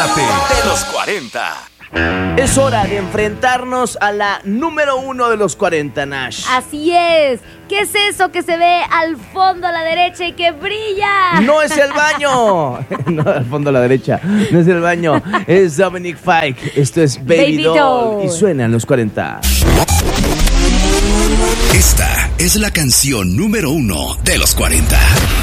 Prepárate de los 40. Es hora de enfrentarnos a la número 1 de los 40, Nash. Así es. ¿Qué es eso que se ve al fondo a la derecha y que brilla? No es el baño. No, al fondo a la derecha. No es el baño. Es Dominic Fike. Esto es Baby Doll. Y suena en los 40. Esta es la canción número 1 de los 40.